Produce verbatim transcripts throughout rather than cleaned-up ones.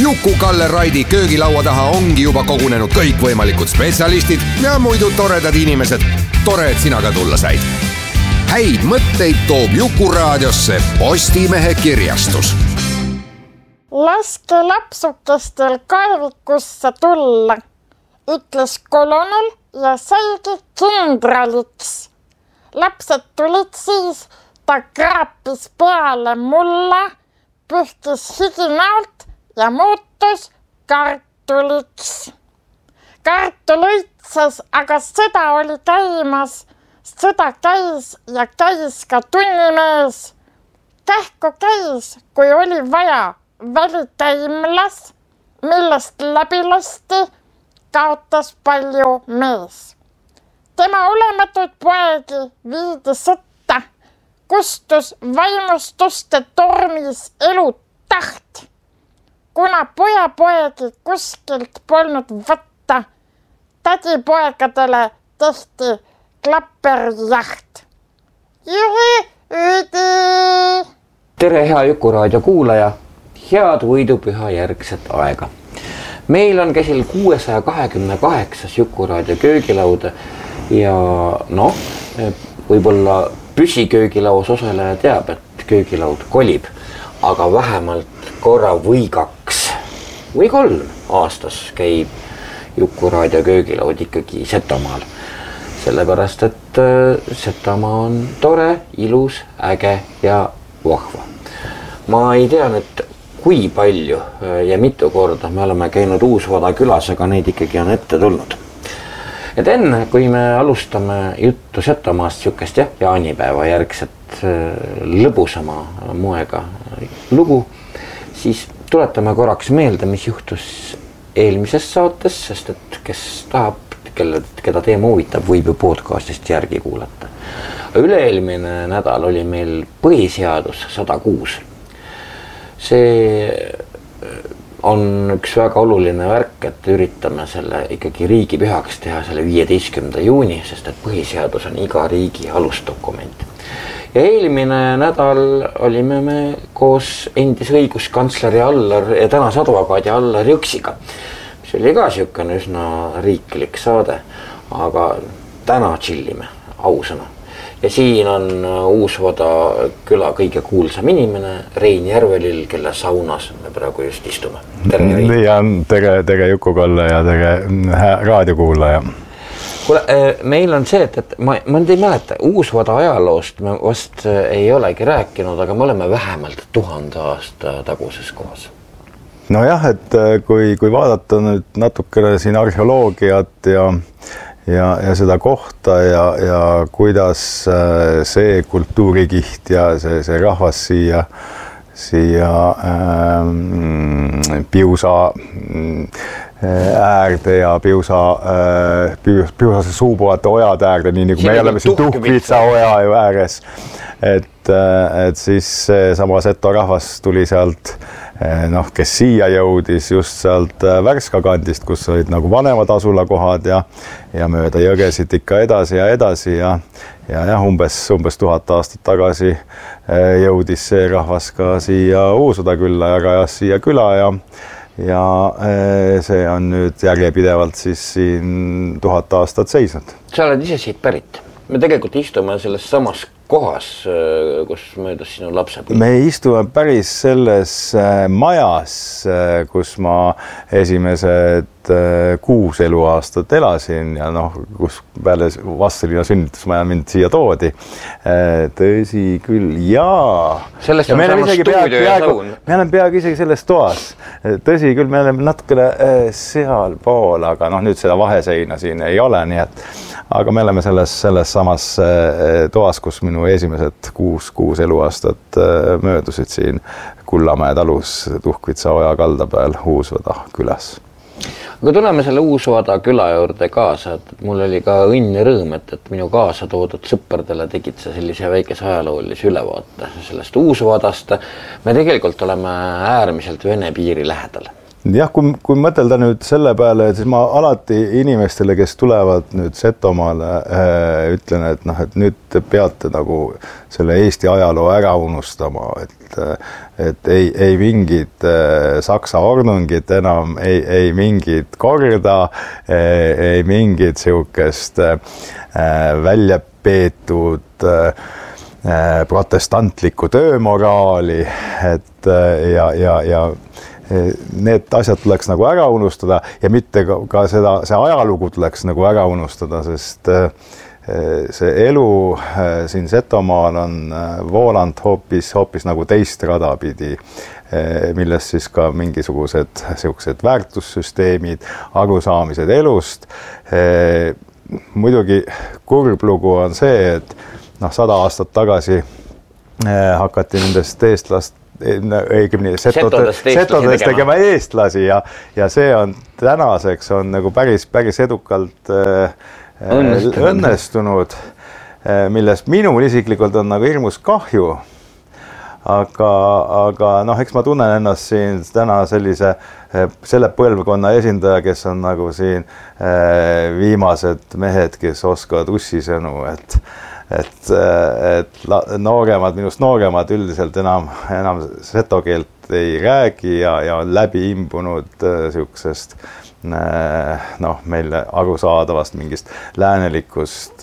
Juku-Kalle Raidi köögilaua taha ongi juba kogunenud kõikvõimalikud spetsialistid ja muidu toredad inimesed. Tore, et sina ka tulla said. Häid mõtteid toob Juku raadiosse Postimehe kirjastus. Laske lapsukestel kaevikusse tulla, ütles kolonel ja saigi kindraliks. Lapsed tulid siis, ta kraapis peale mulla, pühkis higinaalt ja muutus kartuliks. Kartul õitses, aga sõda oli käimas. Sõda käis ja käis ka tunnimees. Kähku käis, kui oli vaja, välikäimlas, millest läbi lasti, kaotas palju mees. Tema olematuid poegi viidi sõtta, kustus vaimustuste tormis elu taht. Kuna pojapoegi kuskilt polnud võtta, tädipoegadele tehti klapperjaht. Juhi, üdi! Tere, hea Jukuraadio kuulaja! Head võidupüha järgset aega. Meil on käsil kuuesaja kahekümne kaheksas Jukuraadio köögilauda ja noh, võib-olla püsiköögilaus osaleja teab, et köögilaud kolib, aga vähemalt korra või kaks või kolm aastas käib Jukuraadio köögilaud ikkagi Setomaal. Sellepärast, et Setomaa on tore, ilus, äge ja vahva. Ma ei tea nüüd, kui palju ja mitu korda me oleme käinud Uus-Vada külas, aga neid ikkagi on ette tulnud. Et enne, kui me alustame juttu Setomaast sükest jah, jaanipäeva järgset lõbusama moega lugu, siis tuletame korraks meelde, mis juhtus eelmises saates, sest et kes tahab, kelle, keda teema huvitab, võib ju podcastist järgi kuulata. Üle-eelmine nädal oli meil põhiseadus sada kuus. See on üks väga oluline värk, et üritame selle ikkagi riigipühaks teha selle viieteistkümnenda juuni, sest et põhiseadus on iga riigi alusdokument. Ja eelmine nädal olime me koos endise õiguskantsleri Allar ja tänase advokaadi Allar Jõksiga. See oli ka siukene üsna riiklik saade, aga täna chillime, ausõna. Ja siin on Uus-Vada küla kõige kuulsam inimene, Rein Järvelil, kelle saunas me praegu just istume. Tere, Rein. Ja tere, tere Juku-Kalle ja tere raadiokuulaja. Kuule, meil on see, et, et ma, ma ei mäleta, Uus-Vada ajaloost me vast ei olegi rääkinud, aga me oleme vähemalt tuhande aasta taguses kohas. No jah, et kui, kui vaadata nüüd natukene siin arheoloogiat ja Ja, ja seda kohta ja, ja kuidas see kultuurikiht ja see, see rahvas siia, siia ähm, Piusa äärde ja Piusa, äh, Piusase suupuhate ojade äärde, nii nagu me oleme siin Tuhkvitsa oja ju ääres, et, et siis sama Seto rahvas tuli sealt, noh, kes siia jõudis just sealt Värska kandist, kus olid nagu vanemad asulakohad ja, ja mööda jõgesid ikka edasi ja edasi ja, ja jah, umbes, umbes tuhat aastat tagasi jõudis see rahvas ka siia Uus-Vada külla ja rajas siia küla ja, ja see on nüüd järjepidevalt siis siin tuhat aastat seisnud. Sa oled ise siit pärit. Me tegelikult istume selles samas kohas, kus möödus sinu lapsepõlv. Me istume päris selles majas, kus ma esimesed kuus eluaastat elasin ja noh, kus peale Vastseliina sünnitusmaja mind siia toodi. Tõsi küll, jaa. Sellest on samas stuudio ja saun. Me oleme peaaegu isegi selles toas. Tõsi küll, me oleme natukene seal pool, aga noh, nüüd seda vaheseina siin ei ole, nii et aga me oleme selles, selles samas toas, kus minu esimesed kuus, kuus eluaastat möödusid siin Kullamäe talus Tuhkvitsa oja kalda peal Uus-Vada külas. Aga tuleme selle Uus-Vada küla juurde kaasa, et mul oli ka õnn ja rõõm, et, et minu kaasa toodud sõpradele tegid sa sellise väikese ajaloolise ülevaate sellest Uus-Vadast. Me tegelikult oleme äärmiselt Vene piiri lähedal. jah, kui, kui mõtelda nüüd selle peale, et siis ma alati inimestele, kes tulevad nüüd Setomaale, äh, ütlen, et noh, et nüüd te peate nagu selle Eesti ajaloo ära unustama, et, et ei, ei mingit äh, Saksa ordungit enam, ei, ei mingit korda, ei, ei mingit siukest äh, välja peetud äh, protestantlikku töömoraali, et ja, ja, ja need asjad tuleks nagu ära unustada ja mitte ka, ka seda, see ajalugu tuleks nagu ära unustada, sest see elu siin Setomaal on voolanud hoopis, hoopis nagu teist rada pidi, millest siis ka mingisugused siuksed väärtussüsteemid, arusaamised elust. Muidugi kurb lugu on see, et noh, sada aastat tagasi hakati nendest eestlast õigemini setodest, setodest tegema eestlasi ja, ja see on tänaseks on nagu päris, päris edukalt äh, õnnestunud, õnnestunud, millest minul isiklikult on nagu hirmus kahju. Aga, aga noh, eks ma tunnen ennast siin täna sellise, selle põlvkonna esindaja, kes on nagu siin äh, viimased mehed, kes oskavad ussisõnu, et et, et nooremad, minust nooremad üldiselt enam, enam seto keelt ei räägi ja, ja on läbi imbunud siuksest noh, meile arusaadavast mingist läänelikust,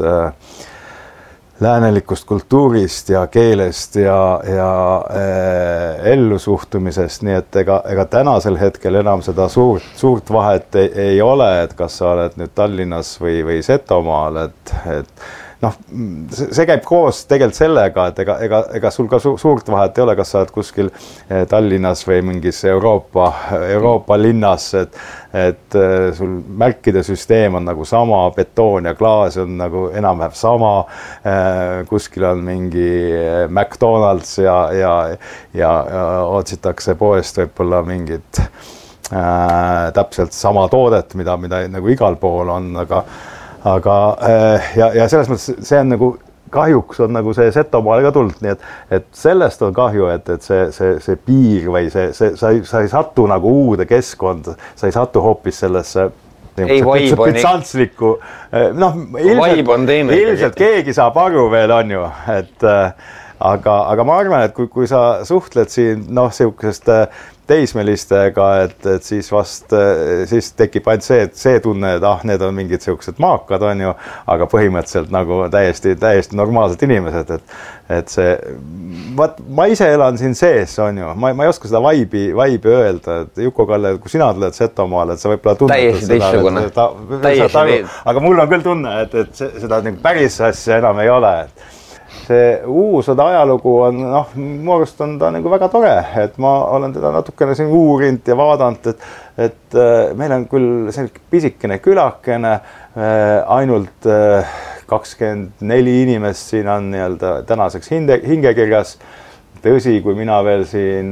läänelikust kultuurist ja keelest ja, ja äh, ellusuhtumisest, nii et ega, ega tänasel hetkel enam seda suurt, suurt vahet ei, ei ole, et kas sa oled nüüd Tallinnas või, või Setomaal, et, et noh, see käib koos tegelikult sellega, et ega, ega, ega sul ka su suurt vahet ei ole, kas sa oled kuskil Tallinnas või mingis Euroopa, Euroopa linnas, et, et sul märkide süsteem on nagu sama, betoon ja klaas on nagu enam-vähem sama, kuskil on mingi McDonald's ja, ja, ja, ja otsitakse poest võib-olla mingit äh, täpselt sama toodet, mida, mida nagu igal pool on, aga aga ja, ja selles mõttes see on nagu kahjuks on nagu see Setomaale ka tulnud, nii et, et sellest on kahju, et, et see, see, see piir või see, see, sa ei, sa ei satu nagu uude keskkonda, sa ei satu hoopis sellesse ei, vaib on pitsantslikku, noh, ilmselt, ilmselt keegi saab aru veel, on ju, et aga, aga ma arvan, et kui, kui sa suhtled siin, noh, siukesest teismelistega, et, et siis vast, siis tekib ainult see, et see tunne, et ah, need on mingid siuksed maakad, on ju, aga põhimõtteliselt nagu täiesti, täiesti normaalsed inimesed, et, et see, vaat, ma ise elan siin sees, on ju, ma, ma ei oska seda vaibi, vaibi öelda, et Juku-Kalle, kui sina tuled Setomaale, et sa võib-olla tunned täiesti teistsugune, täiesti, aga mul on küll tunne, et, et seda nagu päris asja enam ei ole, et see uusõda ajalugu on, noh, mu arust on ta nagu väga tore, et ma olen teda natukene siin uurinud ja vaadanud, et, et meil on küll selline pisikene külakene, ainult kakskümmend neli inimest siin on nii-öelda tänaseks hinde, hingekirjas. Tõsi, kui mina veel siin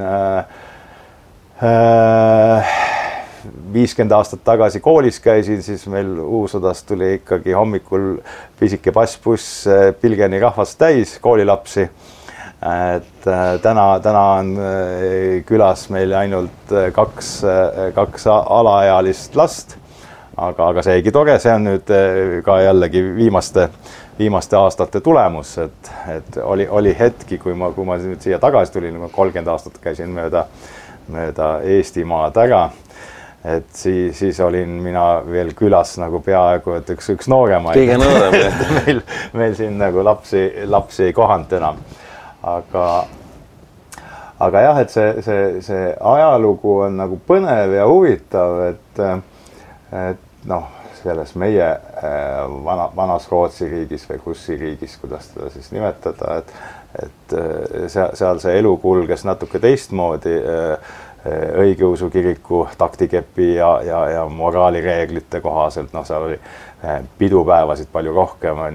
äh, viiskümmend aastat tagasi koolis käisin, siis meil Uusõdas tuli ikkagi hommikul pisike passbuss Pilgeni rahvast täis koolilapsi. Et täna, täna on külas meil ainult kaks, kaks alaealist last, aga, aga seegi tore, see on nüüd ka jällegi viimaste, viimaste aastate tulemus, et, et oli, oli hetki, kui ma, kui ma nüüd siia tagasi tulin, kolmkümmend aastat käisin mööda, mööda Eestimaad ära. Et siis, siis olin mina veel külas nagu peaaegu, et üks, üks nooremaid. Kõige noorem. meil, meil siin nagu lapsi, lapsi ei kohanud enam. Aga, aga jah, et see, see, see ajalugu on nagu põnev ja huvitav, et, et noh, selles meie vana, vanas Rootsi riigis või Kussi riigis, kuidas teda siis nimetada, et, et seal, seal see elu kulges natuke teistmoodi, õigeusu kiriku taktikepi ja, ja, ja moraalireeglite kohaselt, noh, seal oli pidupäevasid palju rohkem, on ju.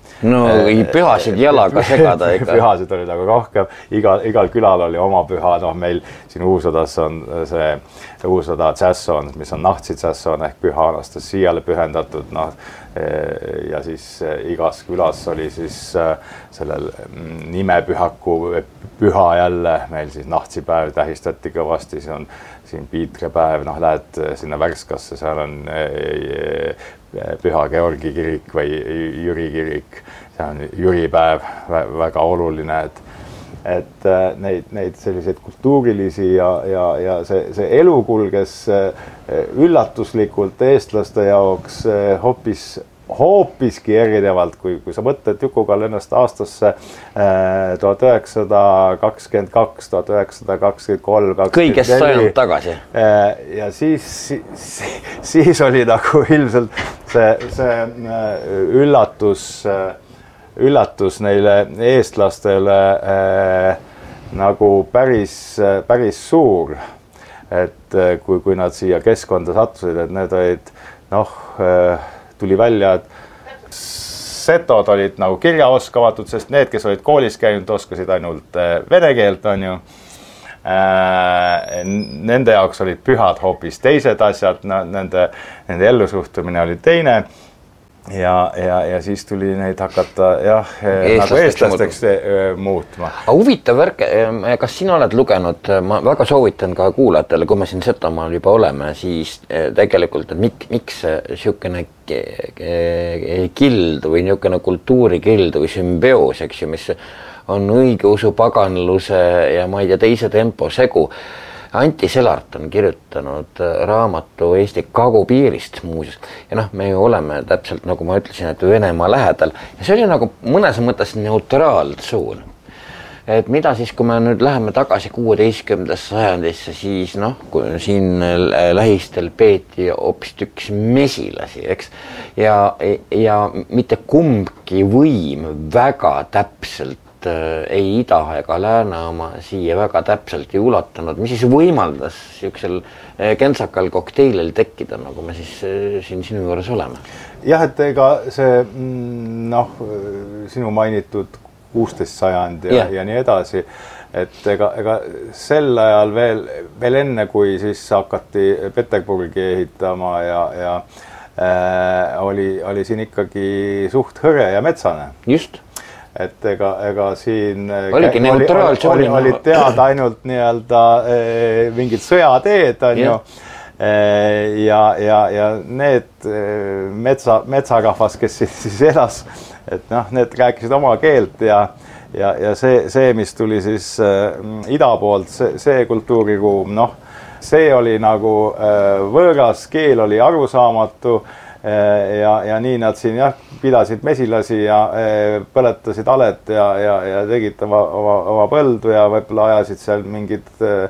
no ei pühasid jalaga segada ega. Pühasid oli nagu rohkem, igal, igal külal oli oma püha, noh meil siin Uusodas on see Uusoda džässon, mis on Nahtsi džässon ehk püha Anastasiale pühendatud, noh ja siis igas külas oli siis sellel nimepühaku püha jälle, meil siis Nahtsi päev tähistati kõvasti, see on siin Piitrepäev, noh lähed sinna Värskasse, seal on Püha Georgi kirik või Jüri kirik, see on Jüripäev, väga oluline, et, et neid, neid selliseid kultuurilisi ja, ja, ja see, see elu kulges üllatuslikult eestlaste jaoks hoopis hoopiski erinevalt, kui, kui sa mõtled Juku-Kalle ennast aastasse tuhat üheksasada kakskümmend kaks, tuhat üheksasada kakskümmend kolm, kõigest sajand tagasi. Ja siis, siis, siis oli nagu ilmselt see, see üllatus, üllatus neile eestlastele nagu päris, päris suur, et kui, kui nad siia keskkonda sattusid, et need olid, noh, tuli välja, et setod olid nagu kirjaoskamatud, sest need, kes olid koolis käinud, oskasid ainult vene keelt, on ju. Nende jaoks olid pühad hoopis teised asjad, nende, nende ellusuhtumine oli teine. Ja, ja, ja siis tuli neid hakata jah, nagu eestlasteks muutma. Huvitav värk, kas sina oled lugenud, ma väga soovitan ka kuulajatele, kui me siin Setomaal juba oleme, siis tegelikult, et mik, miks siukene kild või niisugune kultuurikild või sümbioos, eks ju, mis on õigeusu paganluse ja ma ei tea, teise tempo segu. Anti Selart on kirjutanud raamatu Eesti kagupiirist muuseas. Ja noh, me ju oleme täpselt, nagu ma ütlesin, et Venemaa lähedal. Ja see oli nagu mõnes mõttes neutraaltsoon. Et mida siis, kui me nüüd läheme tagasi kuueteistkümnendasse sajandisse, siis noh, kui siin lähistel peeti hoopistüks mesilasi, eks? Ja, ja mitte kumbki võim väga täpselt ei ida ega lääne oma siia väga täpselt ei ulatanud, mis siis võimaldas siuksel kentsakal kokteilil tekkida, nagu me siis siin sinu juures oleme. Jah, et ega see, noh, sinu mainitud kuusteist sajand ja, yeah. ja nii edasi, et ega, ega sel ajal veel, veel enne, kui siis hakati Peterburgi ehitama ja, ja äh, oli, oli siin ikkagi suht hõre ja metsane. Just. Et ega, ega siin oligi oli, oli, oli teada ainult nii-öelda e, mingid sõjateed, on ju, e, ja, ja, ja need metsa, metsarahvas, kes siis elas, et noh, need rääkisid oma keelt ja, ja, ja see, see, mis tuli siis e, ida poolt, see, see kultuuriruum, noh, see oli nagu e, võõras, keel oli arusaamatu ja, ja nii nad siin jah, pidasid mesilasi ja põletasid alet ja, ja, ja tegid oma, oma, oma põldu ja võib-olla ajasid seal mingid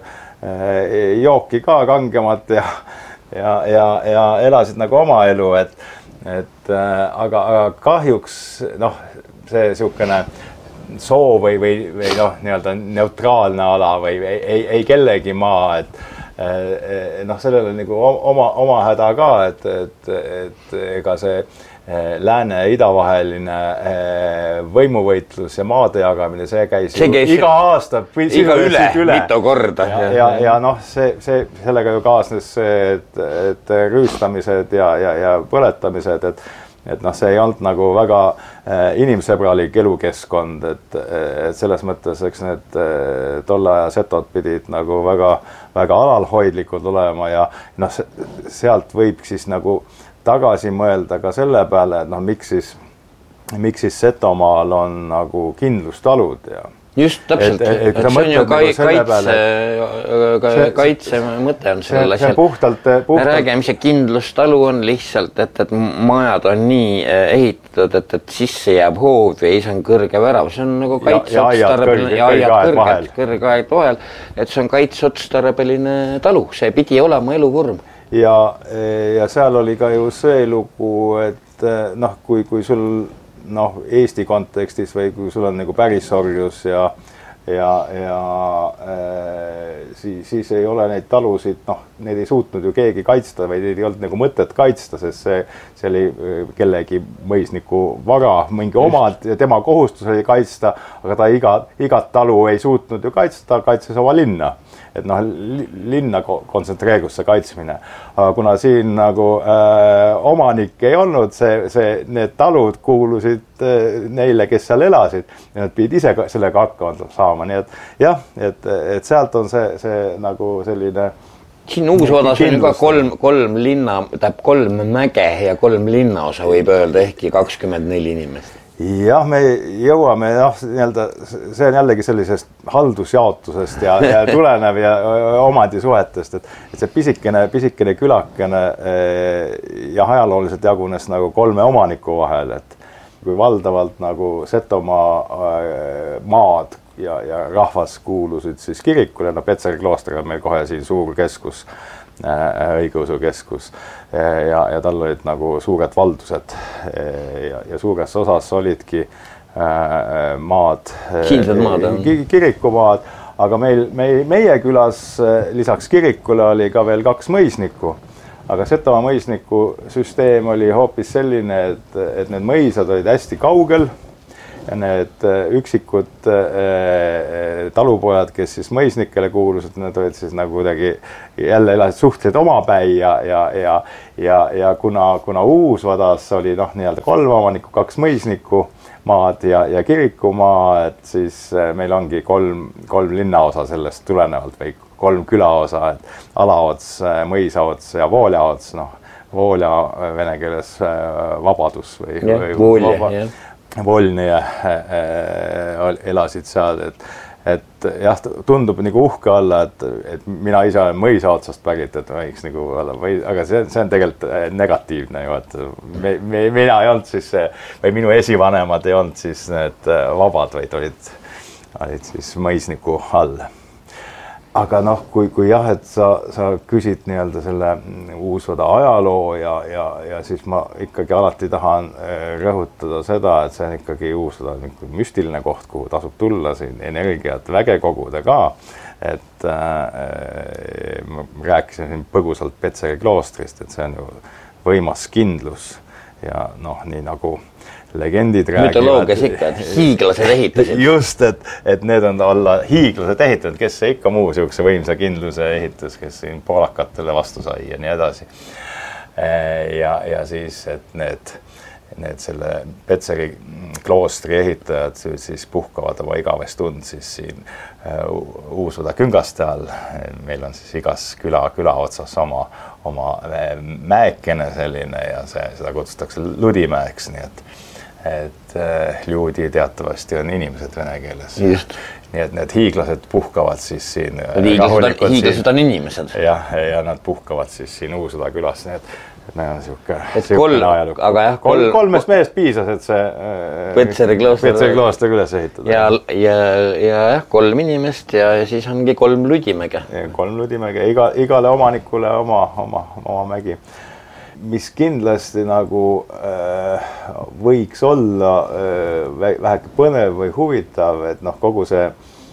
jooki ka kangemat ja, ja, ja, ja elasid nagu oma elu, et, et aga, aga kahjuks noh, see siukene soo või, või, või noh, nii-öelda neutraalne ala või ei, ei, ei kellegi maa, et noh, sellele nagu oma, oma häda ka, et, et, et ega see lääne ja ida vaheline võimuvõitlus ja maade jagamine, see käis, see käis iga aasta iga üle, üle, mitu korda. Ja, ja, ja noh, see, see, sellega ju kaasnes see, et, et rüüstamised ja, ja, ja põletamised, et et noh, see ei olnud nagu väga inimsõbralik elukeskkond, et, et selles mõttes, eks need tolle aja setod pidid nagu väga, väga alalhoidlikud olema ja noh, sealt võib siis nagu tagasi mõelda ka selle peale, et noh, miks siis, miks siis Setomaal on nagu kindlustalud ja just täpselt, et, et, et see on ju kaitse, kaitse, kaitse mõte on sellel asjal. Puhtalt, puhtalt. Me räägime, mis see kindlustalu on lihtsalt, et, et majad on nii ehitatud, et, et sisse jääb hoov ja ise on kõrge värav. See on nagu kaitseotstarbeline ja aiad kõrged, kõrge aed vahel, et see on kaitseotstarbeline talu, see pidi olema eluvorm. Ja, ja seal oli ka ju sõelugu, et noh, kui, kui sul noh, Eesti kontekstis või kui sul on nagu pärisorjus ja, ja, ja äh, siis, siis ei ole neid talusid, noh, neid ei suutnud ju keegi kaitsta või neid ei olnud nagu mõtet kaitsta, sest see, see oli kellegi mõisniku vara, mingi omad ja tema kohustus oli kaitsta, aga ta iga, igat talu ei suutnud ju kaitsta, ta kaitses oma linna. Et noh, linna kontsentreerus see kaitsmine. Aga kuna siin nagu äh, omanik ei olnud, see, see, need talud kuulusid äh, neile, kes seal elasid ja nad pidid ise sellega hakkama saama. Nii et jah, et, et sealt on see, see nagu selline... Siin Uus-Vadas on ka kolm, kolm linna, tähendab kolm mäge ja kolm linnaosa võib öelda ehkki kakskümmend neli inimest. Jah, me jõuame, jah, nii-öelda, see on jällegi sellisest haldusjaotusest ja, ja tulenev ja omandisuhetest, et, et see pisikene, pisikene külakene ja ajalooliselt jagunes nagu kolme omaniku vahel, et kui valdavalt nagu Setomaa maad ja, ja rahvas kuulusid siis kirikule, no Petseri klooster on meil kohe siin suur keskus, õigeusu keskus ja, ja tal olid nagu suured valdused ja, ja suures osas olidki maad, maad kirikumaad, aga meil, meie, meie külas lisaks kirikule oli ka veel kaks mõisnikku, aga Setomaa mõisniku süsteem oli hoopis selline, et, et need mõisad olid hästi kaugel ja need üksikud äh, talupojad, kes siis mõisnikele kuulusid, need olid siis nagu kuidagi jälle elasid suhteliselt omapäi ja, ja, ja, ja, ja kuna, kuna Uus-Vadas oli noh, nii-öelda kolm omanikku, kaks mõisnikku maad ja, ja kirikumaa, et siis meil ongi kolm, kolm linnaosa sellest tulenevalt või kolm külaosa, et Alaots, Mõisaots ja Vooljaots, noh, Voolja vene keeles vabadus või, ja, või Voolja, vaba, ja. Volni äh, elasid seal, et, et jah, tundub nagu uhke olla, et, et mina ise olen Mõisaotsast pärit, et võiks nagu olla, või, aga see, see on tegelikult negatiivne ju, et me, me, mina ei olnud siis, või minu esivanemad ei olnud siis need vabad, vaid olid, olid siis mõisniku all. Aga noh, kui, kui jah, et sa, sa küsid nii-öelda selle Uus-Vada ajaloo ja, ja, ja siis ma ikkagi alati tahan rõhutada seda, et see on ikkagi Uus-Vada müstiline koht, kuhu tasub tulla siin energiat väge koguda ka. Et äh, ma rääkisin siin põgusalt Petseri kloostrist, et see on ju võimas kindlus ja noh, nii nagu legendid räägivad. Mütoloogias ikka, et hiiglased ehitasid. Just, et, et need on olla hiiglased ehitanud, kes see ikka muu siukse võimsa kindluse ehitus, kes siin poolakatele vastu sai ja nii edasi. Ja, ja siis, et need, need selle Petseri kloostri ehitajad siis puhkavad oma igavestund siis siin Uus-Vada küngaste all. Meil on siis igas küla, küla otsas oma, oma mäekene selline ja see, seda kutsutakse Ludimäeks, nii et et äh, Ljudi teatavasti on inimesed vene keeles. Just. Nii et need hiiglased puhkavad siis siin hiiglased on, hiiglased on inimesed. Ja, ja nad puhkavad siis siin Uus-Vada külas, nii et, et neil on siuke, siuke ajalukku. Aga jah, kolm, kolmest meest piisas, et see äh, Petseri klooster, Petseri klooster üles ehitada. Ja, ja, ja jah, kolm inimest ja, ja siis ongi kolm Ludimäge. Kolm Ludimäge, iga, igale omanikule oma, oma, oma mägi. Mis kindlasti nagu äh, võiks olla äh, väheke põnev või huvitav, et noh, kogu see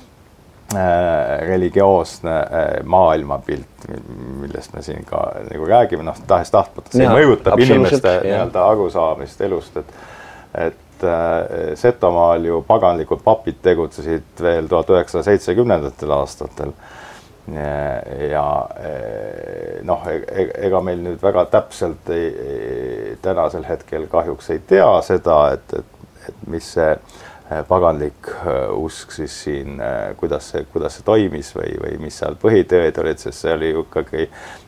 äh, religioosne äh, maailmapilt, millest me siin ka nagu räägime, noh, tahes tahtmata, see ja, mõjutab inimeste nii-öelda arusaamist elust, et, et äh, Setomaal ju paganlikud papid tegutsesid veel tuhat üheksasada seitsmekümnendatel aastatel. Ja noh, ega meil nüüd väga täpselt ei, ei, tänasel hetkel kahjuks ei tea seda, et, et, et mis see paganlik usk siis siin, kuidas see, kuidas see toimis või, või mis seal põhitõed olid, sest see oli ikkagi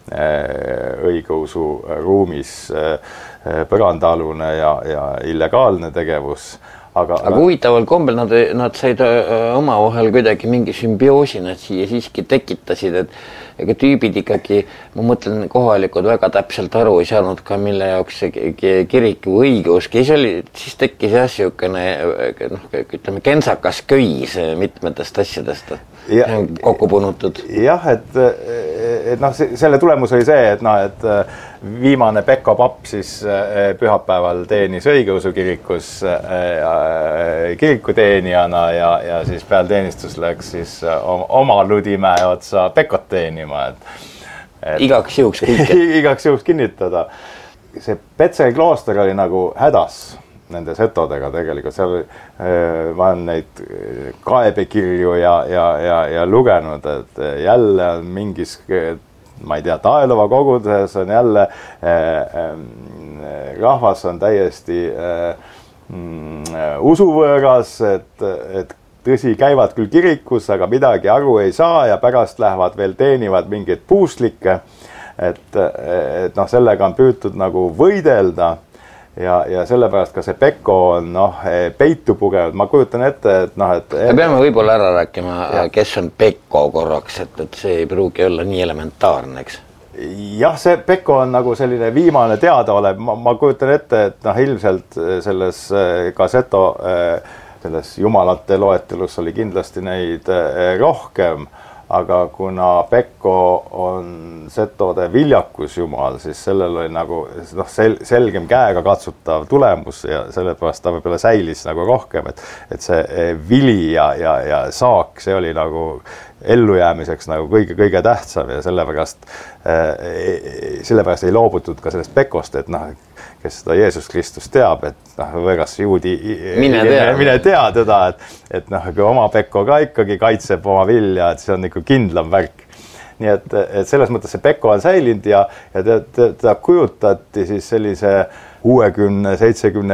õigeusu ruumis põrandaalune ja, ja illegaalne tegevus. Aga, aga huvitaval kombel nad, nad said omavahel kuidagi mingi sümbioosi, nad siia siiski tekitasid, et ega tüübid ikkagi, ma mõtlen, kohalikud väga täpselt aru ei saanud ka, mille jaoks see kirik või õigeusk. Siis tekkis jah siukene, noh, ütleme, kensakas köis mitmetest asjadest. ja, kokku punutud. Jah, et, et noh, selle tulemus oli see, et noh, et viimane Pekko papp siis pühapäeval teenis õigeusu kirikus kirikuteenijana ja, ja siis peal teenistus läks siis oma Ludimäe otsa Pekot teenima. Et, et, igaks juhuks igaks juhuks kinnitada. See Petseri klooster oli nagu hädas nende setodega tegelikult, seal ma olen neid kaebekirju ja, ja, ja, ja lugenud, et jälle on mingis, ma ei tea, Taelova koguduses on jälle äh, äh, rahvas on täiesti äh, äh, usuvõõras, et, et tõsi, käivad küll kirikus, aga midagi aru ei saa ja pärast lähevad veel teenivad mingeid puuslikke, et, et noh, sellega on püütud nagu võidelda. Ja, ja sellepärast ka see Pekko on noh, peitu pugenud. Ma kujutan ette, et noh, et... Me peame võib-olla ära rääkima, ja. Kes on Pekko korraks, et, et see ei pruugi olla nii elementaarne, eks? Jah, see Pekko on nagu selline viimane teadaolev. Ma, ma kujutan ette, et noh, ilmselt selles Kaseto, selles jumalate loetelus oli kindlasti neid rohkem, aga kuna Pekko on setode viljakus jumal, siis sellel oli nagu noh, sel, selgem käega katsutav tulemus ja sellepärast ta võib-olla säilis nagu rohkem, et, et see vili ja, ja, ja saak, see oli nagu ellujäämiseks nagu kõige, kõige tähtsam ja sellepärast, sellepärast ei loobutud ka sellest Pekost, et noh, kes seda Jeesus Kristus teab, et noh, võõras juudi mine tea, mine tea teda, et, et noh, kui oma Pekko ka ikkagi kaitseb oma vilja, et see on ikka kindlam värk. Nii et, et selles mõttes see Pekko on säilinud ja, ja ta, ta, ta kujutati siis sellise kuuekümne seitsekümne